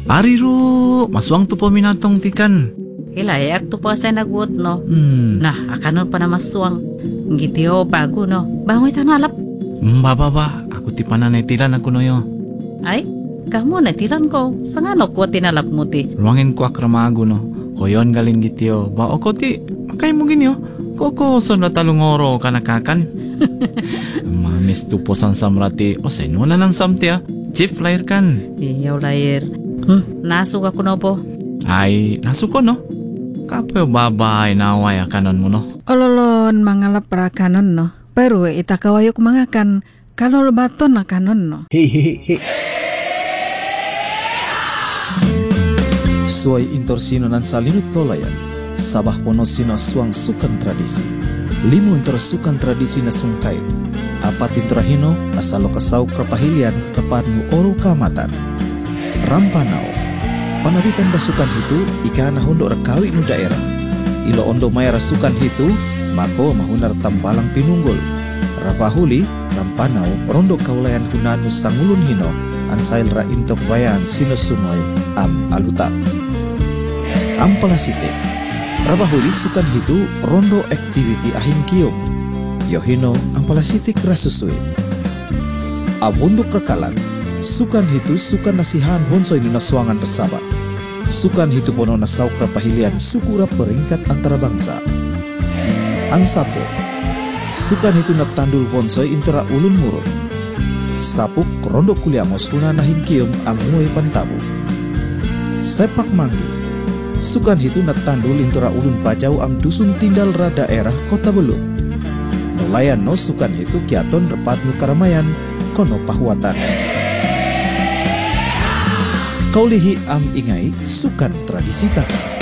Ari ro, maswang tu paminatong tikan. Ilayak tu pa sa nagut no. Nah, akanon pa na maswang. Ngitiyo bago no. Bangoy tanalap. Baba, aku ti pananetilan aku no yo. Ay, kamu natiran ko. Sa nga no ko tinalap mo ti. Ruangin ko akramago no. Koyon galing gitiyo. Ba o ko ti, makay mo ginyo. Koko so na talungoro kanakakan. Mamis tu po san samrati. O seno na ng samti Chief layer kan. Iyaw layer. Nasuk ako no po. Ay, nasuko no. Kapoy babay naway kanon mo no. Ololon mangalap para kanon no. Pero itakawayok mga kan kanol baton na kanon no. Hehehe. Suai intorsino nan salinut kaulayan. Sabah pono sino suang sukan tradisi. Limu sukan tradisi na sungkay. Apat intorahino asalo kasau krapahilian kapadmu oru kamatan. Rampanau. Panabitan basukan itu ika na hondo rakawi nu daerah. Ilo ondo maya rasukan itu mako mahunar tampalang pinunggul. Rapahuli rampanau rondo kaulayan hunanu sangulun hino ansail ra intok bayan sino sumoy am alutak. Ampalasite. Rapahuli sukan itu rondo activity ahing kiom. Yohino ampalasite krasusui. Abunduk rekalan. Sukan itu sukan nasihan honsoy nuna suangan bersama. Sukan itu pono nasau krapahilian sukura peringkat antara bangsa. Ansapo. Sukan itu natandul honsoy intera ulun murun. Sapuk rondo kuliamos huna nahingkium amuai pantabu. Sepak manggis. Sukan itu natandul intera ulun pajau am dusun tindal ra daerah kota belum. Nulayan no sukan itu kiaton repat nukaramayan kono pahuatan. Kaulihi am ingai sukan tradisi taka.